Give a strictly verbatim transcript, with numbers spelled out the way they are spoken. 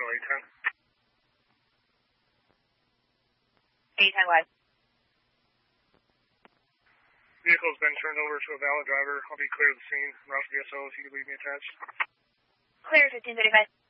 eight ten. eight ten wide. Vehicle's been turned over to a valid driver. I'll be clear of the scene. Route to V S O if you could leave me attached. Clear fifteen thirty-five.